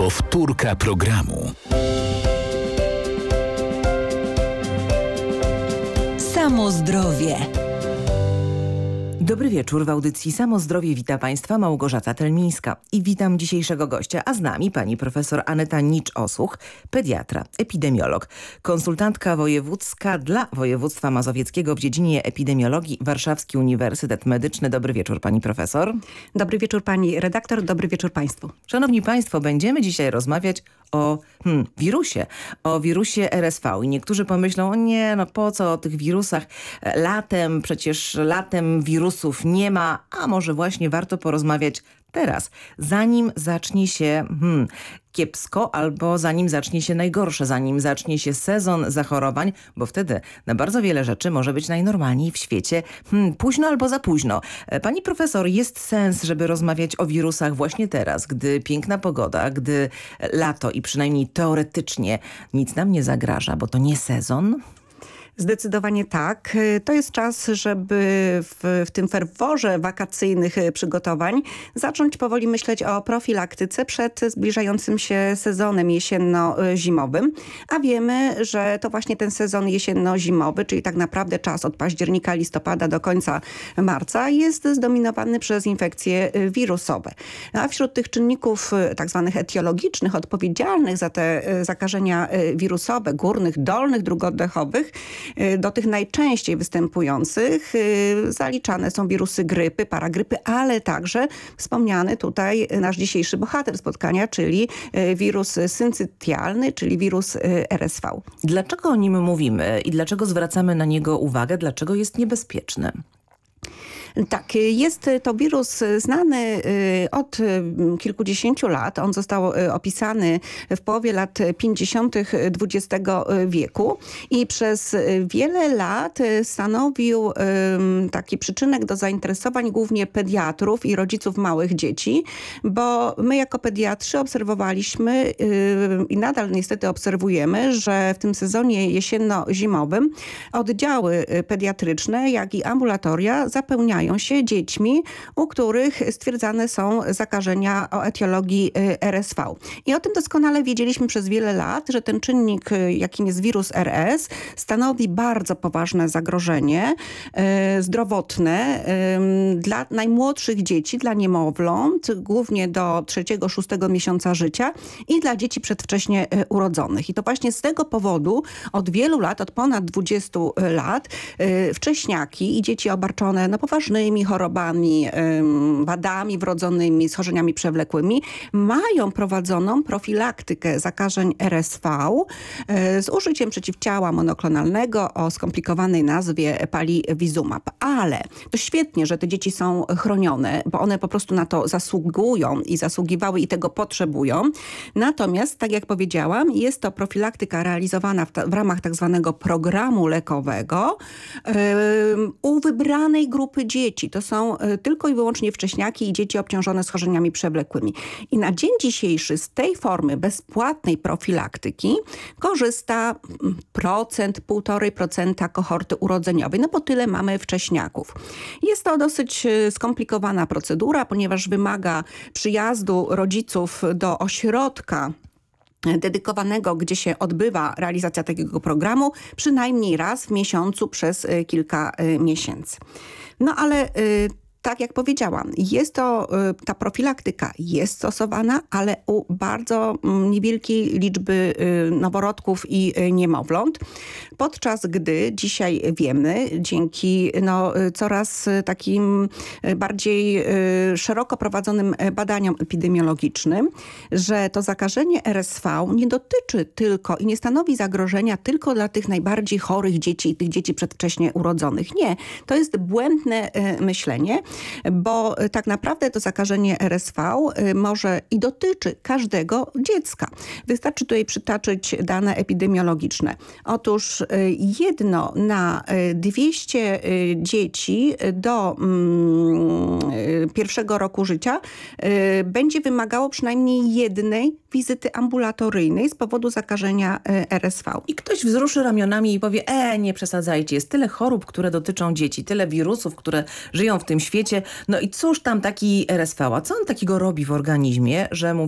Powtórka programu. Samo zdrowie. Dobry wieczór, w audycji Samo Zdrowie wita Państwa Małgorzata Telmińska i witam dzisiejszego gościa, a z nami pani profesor Aneta Nicz-Osuch, pediatra, epidemiolog, konsultantka wojewódzka dla województwa mazowieckiego w dziedzinie epidemiologii, Warszawski Uniwersytet Medyczny. Dobry wieczór pani profesor. Dobry wieczór pani redaktor, dobry wieczór państwu. Szanowni państwo, będziemy dzisiaj rozmawiać o wirusie RSV i niektórzy pomyślą, o nie, no po co o tych wirusach przecież latem wirusów nie ma, a może właśnie warto porozmawiać teraz, zanim zacznie się kiepsko albo zanim zacznie się najgorsze, zanim zacznie się sezon zachorowań, bo wtedy na bardzo wiele rzeczy może być najnormalniej w świecie późno albo za późno. Pani profesor, jest sens, żeby rozmawiać o wirusach właśnie teraz, gdy piękna pogoda, gdy lato i przynajmniej teoretycznie nic nam nie zagraża, bo to nie sezon? Zdecydowanie tak. To jest czas, żeby w tym ferworze wakacyjnych przygotowań zacząć powoli myśleć o profilaktyce przed zbliżającym się sezonem jesienno-zimowym. A wiemy, że to właśnie ten sezon jesienno-zimowy, czyli tak naprawdę czas od października, listopada do końca marca, jest zdominowany przez infekcje wirusowe. A wśród tych czynników tak zwanych etiologicznych, odpowiedzialnych za te zakażenia wirusowe, górnych, dolnych dróg oddechowych, do tych najczęściej występujących zaliczane są wirusy grypy, paragrypy, ale także wspomniany tutaj nasz dzisiejszy bohater spotkania, czyli wirus syncytialny, czyli wirus RSV. Dlaczego o nim mówimy i dlaczego zwracamy na niego uwagę? Dlaczego jest niebezpieczny? Tak, jest to wirus znany od kilkudziesięciu lat. On został opisany w połowie lat 50. XX wieku i przez wiele lat stanowił taki przyczynek do zainteresowań głównie pediatrów i rodziców małych dzieci, bo my jako pediatrzy obserwowaliśmy i nadal niestety obserwujemy, że w tym sezonie jesienno-zimowym oddziały pediatryczne, jak i ambulatoria zapełniają się dziećmi, u których stwierdzane są zakażenia o etiologii RSV. I o tym doskonale wiedzieliśmy przez wiele lat, że ten czynnik, jakim jest wirus RS, stanowi bardzo poważne zagrożenie zdrowotne dla najmłodszych dzieci, dla niemowląt, głównie do 3-6 miesiąca życia i dla dzieci przedwcześnie urodzonych. I to właśnie z tego powodu od wielu lat, od ponad 20 lat, wcześniaki i dzieci obarczone poważnymi chorobami, wadami wrodzonymi, schorzeniami przewlekłymi, mają prowadzoną profilaktykę zakażeń RSV z użyciem przeciwciała monoklonalnego o skomplikowanej nazwie palivizumab. Ale to świetnie, że te dzieci są chronione, bo one po prostu na to zasługują i zasługiwały i tego potrzebują. Natomiast, tak jak powiedziałam, jest to profilaktyka realizowana w ramach tak zwanego programu lekowego u wybranej grupy dzieci. To są tylko i wyłącznie wcześniaki i dzieci obciążone schorzeniami przewlekłymi. I na dzień dzisiejszy z tej formy bezpłatnej profilaktyki korzysta 1,5% kohorty urodzeniowej, bo tyle mamy wcześniaków. Jest to dosyć skomplikowana procedura, ponieważ wymaga przyjazdu rodziców do ośrodka dedykowanego, gdzie się odbywa realizacja takiego programu, przynajmniej raz w miesiącu przez kilka miesięcy. No ale tak jak powiedziałam, ta profilaktyka jest stosowana, ale u bardzo niewielkiej liczby noworodków i niemowląt. Podczas gdy dzisiaj wiemy, dzięki coraz takim bardziej szeroko prowadzonym badaniom epidemiologicznym, że to zakażenie RSV nie dotyczy tylko i nie stanowi zagrożenia tylko dla tych najbardziej chorych dzieci i tych dzieci przedwcześnie urodzonych. Nie, to jest błędne myślenie, bo tak naprawdę to zakażenie RSV może i dotyczy każdego dziecka. Wystarczy tutaj przytoczyć dane epidemiologiczne. Otóż 1 na 200 dzieci do 1 roku życia będzie wymagało przynajmniej jednej wizyty ambulatoryjnej z powodu zakażenia RSV. I ktoś wzruszy ramionami i powie, nie przesadzajcie, jest tyle chorób, które dotyczą dzieci, tyle wirusów, które żyją w tym świecie. No i cóż tam taki RSV, a co on takiego robi w organizmie, że